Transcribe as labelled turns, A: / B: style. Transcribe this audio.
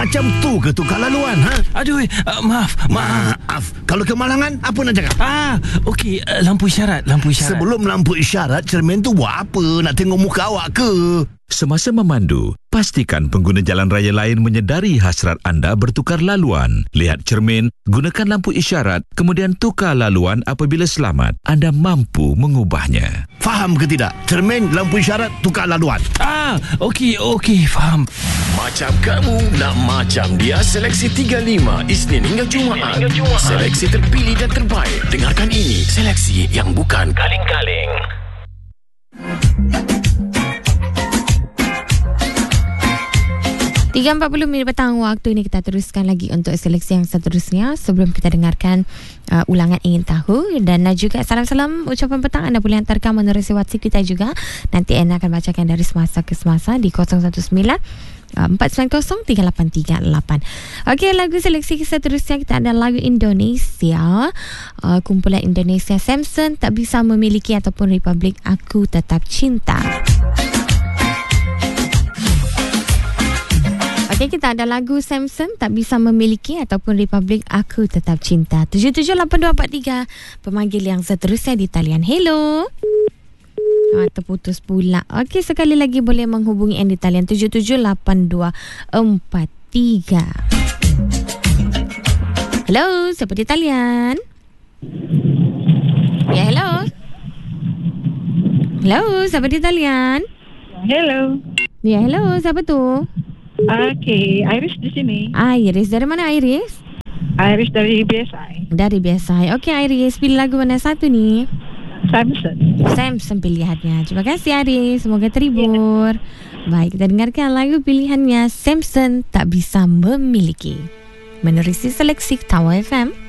A: Macam tu ke tukar laluan, ha?
B: Aduh, maaf.
A: Kalau kemalangan, apa nak cakap?
B: Okey, lampu isyarat.
A: Sebelum lampu isyarat, cermin tu buat apa? Nak tengok muka awak ke?
C: Semasa memandu, pastikan pengguna jalan raya lain menyedari hasrat anda bertukar laluan. Lihat cermin, gunakan lampu isyarat, kemudian tukar laluan apabila selamat. Anda mampu mengubahnya.
A: Faham ke tidak? Cermin, lampu isyarat, tukar laluan.
B: Okey, faham.
D: Macam kamu, nak macam dia. Seleksi 35 Isnin hingga Jumaat. Seleksi terpilih dan terbaik. Dengarkan ini, seleksi yang bukan kaleng-kaleng.
E: 3.40 minit petang waktu ini, kita teruskan lagi untuk seleksi yang seterusnya sebelum kita dengarkan ulangan ingin tahu. Dan juga salam-salam ucapan petang anda boleh hantarkan menerusi WhatsApp kita juga. Nanti Anda akan bacakan dari semasa ke semasa di 019-490-3838. Okey, lagu seleksi seterusnya kita ada lagu Indonesia, kumpulan Indonesia Samson, Tak Bisa Memiliki ataupun Republik Aku Tetap Cinta. Okey, kita ada lagu Samson, Tak Bisa Memiliki ataupun Republik Aku Tetap Cinta. 778243 pemanggil yang seterusnya di talian. Hello. Terputus pula. Okey, sekali lagi boleh menghubungi yang di talian 778243. Hello, siapa di talian? Ya, hello. Hello, siapa di talian?
F: Hello.
E: Ya, hello, siapa tu?
F: Okay, Iris di sini.
E: Iris, dari mana Iris?
F: Iris dari BSI.
E: Dari BSI. Okey Iris, pilih lagu mana satu ni?
F: Samson
E: pilihannya. Terima kasih Iris, semoga terhibur. Baik, kita dengarkan lagu pilihannya Samson, Tak Bisa Memiliki. Menerusi seleksi Tawa FM.